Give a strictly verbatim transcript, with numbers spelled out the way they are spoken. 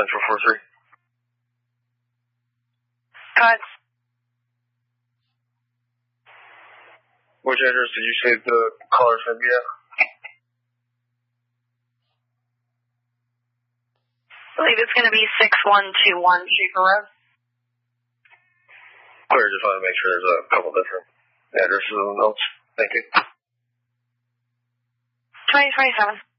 Central four three. Cut. Which address did you say the caller's going to be at? I believe it's going to be six one two one Schaefer Road. Clear, just want to make sure there's a couple different addresses on the notes. Thank you. twenty twenty-seven.